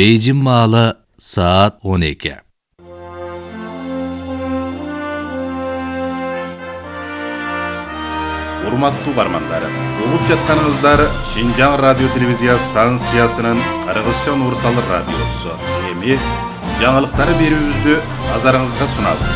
Бейжің маалы saat 12. Урматтуу бармандар, угуп жатканыңыздар Шинжаң радио телевизия станциясынын Кыргызча универсал радиосу. Эми жаңылыктары берүүбүздү назарыңызга сунабыз.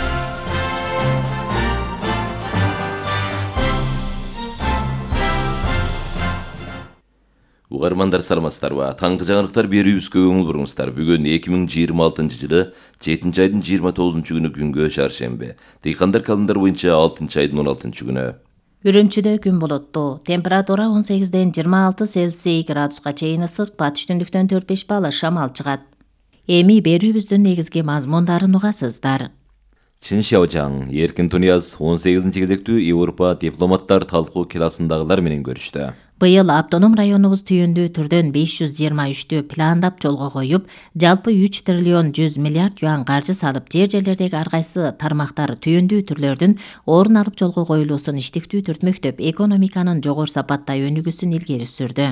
Угармандар саламатсыздарбы? Таңкы жаңылыктар берүүбүзгө көңүл буруңуздар. Бүгүн 2026 жылы 7 айдын 29 күнү күнгө шаршемби. Дыйкандар календар боюнча 6 айдын 16 күнү. Үрүмчүдө күн булуттуу. Температура 18-ден 26 Цельсий градуска чейин ысык, батыш түндүктөн 4-5 балл шамал чыгат. Эми берүүбүздүн негизги мазмундарын угасыздар. Чин Шаожаң, Эркин Тунияз 18-ci кезектүү Европа дипломаттар талкуу классындагылар менен көрүштү. Быйыл автоном районубуз түйүндүү түрдөн 523 пландап жолго коюп, жалпы 3 триллион 100 миллиард юан каржы салып, жер-жерлердеги ар кайсы тармактар түйүндүү түрлөрдүн орун алып жолго коюлуусун иштиктүү түртмөктөп, экономиканын жогору сапатта өнүгүүсүн илгери сүрдү.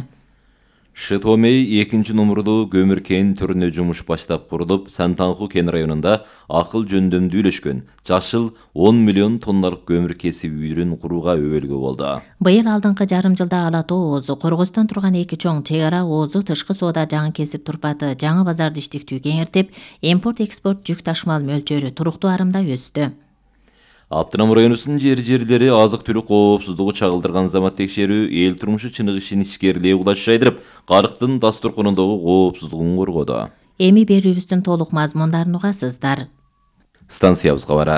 Шытомей 2-ci номурду көмүр кен түрүнө жумуш баштап курулуп, Сантаңкуу кен районунда акыл жөндөмдүү үйлөшкөн жашыл 10 миллион тонналык көмүр кесип үйрүн курууга өбөлгө болду. Быйыл алдыңкы жарым жылда Ала Тоо оозу, Коргостон турган эки чоң чек ара оозу тышкы соода жаңы кесип турпаты жаңы базарды иштиктүү кеңиртип, импорт-экспорт жүк ташымал мөлчөрү туруктуу арымда өстү. Аптынам районусунун жери азык-түлүк коопсуздугу чагылдырган замат текшерүү эл турмушу чыныгышын ичкерилээ улаш жайдырып, карыктын дастурконундагы коопсуздугун коргоду. Эми берүүбүздүн толук мазмундарын угасыздар. Станциябызга бара.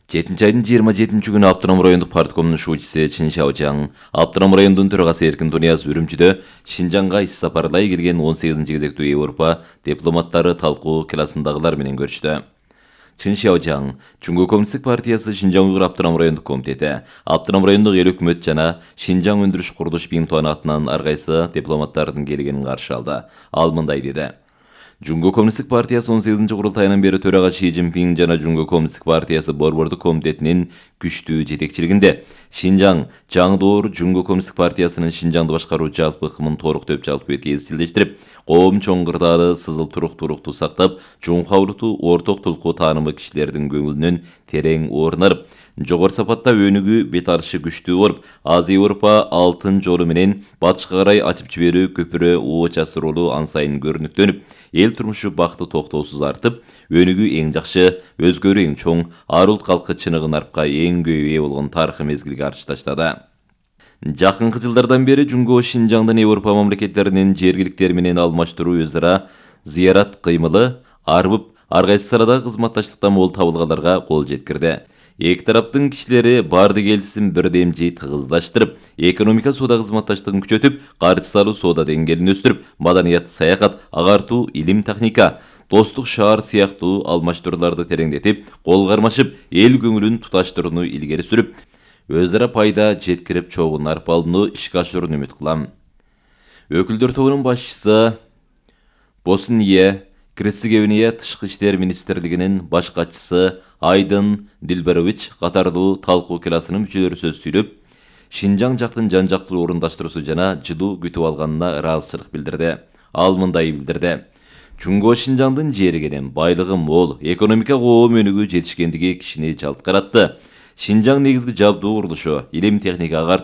7 айдын 27 күнү Аптынам райондук парткомунун шуучусу Чин Шаожаң, Аптынам райондун төрагасы Эркин Тунияз Үрүмчүдө Шинжаңга иш сапарлай келген 18-ci кезектүү Европа дипломаттары талкуу классындагылар менен көрүштү. Чин Шаожаң, Чуңгу Коммунисттик партиясы Шинжаң Уйгур Аптынам райондук комитети, Аптынам райондук эл өкмөт жана Шинжаң өндүрүш курулуш бинтуаны атынан ар кайсы дипломаттардын келгенин каршы алды. Ал мындай деди. Чуңгу Коммунисттик партиясы 18-ci курултайынан бери төрага Ши Цзиньпин жана Чуңгу Коммунисттик партиясы борбордук комитетинин күчтүү жетекчилигинде Шинжаң жаңдоор Чуңгу Коммунисттик партиясынын Шинжаңды башкаруу жалпы ыкмын толуктоп жалпы эрке изчилдештирип, коом чоңгурдаары сызыл турукту сактап, чуңкаулукту орток тулкуу таанымы кишилердин көңүлүнөн терең орун алып, жогору сапатта өнүгүү бет алышы күчтүү болуп, Азия Европа алтын жолу менен батышка карай ачып жиберүү көпүрө оочасы ролу ансайын көрүнүктөнүп, эл турмушу бакты токтоосуз артып, өнүгүү эң жакшы, өзгөрүү эң чоң, ар улт калкы чыныгын арпка эң көп ээ болгон тарыхый мезгилге арчы таштады. Жакынкы жылдардан бери Жуңго Шинжаңдын Европа мамлекеттеринин жергиликтери менен алмаштыруу өз ара зыярат кыймылы арбып, ар кайсы салада кызматташтыктан мол табылгандарга кол жеткирди. Эки тараптын кишилери барды келдисин бирдемжи тыгыздаштырып, экономика соода кызматташтыгын күчөтүп, каржы салуу соода деңгээлин өстүрүп, маданият, саякат, агартуу, илим, техника, достук шаар сыяктуу алмаштырууларды тереңдетип, кол кармашып, эл көңүлүн туташтырууну илгери сүрүп, өз ара пайда жеткирип чогун арпалууну ишке ашырууну үмүт кылам. Өкүлдөр тобунун башчысы Босния Герцеговина Тышкы иштер министрлигинин баш катчысы Айдын Дилбарович катардуу талкуу классынын мүчөлөрү сөз сүйлөп, Шинжаң жактын жан-жактуу орундаштыруусу жана жылуу күтүп алганына ыраазычылык билдирди. Ал мындай билдирди. Чуңго Шинжаңдын жери кенен, байлыгы мол, экономика коом өнүгүү жетишкендиги кишини жалт каратты. Шинжаң негизги жабдуу курулушу, илим, техника,